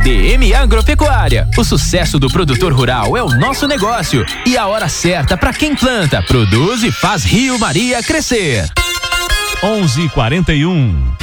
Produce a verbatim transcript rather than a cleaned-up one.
D M Agropecuária. O sucesso do produtor rural é o nosso negócio e a hora certa para quem planta, produz e faz Rio Maria crescer. onze e quarenta e um.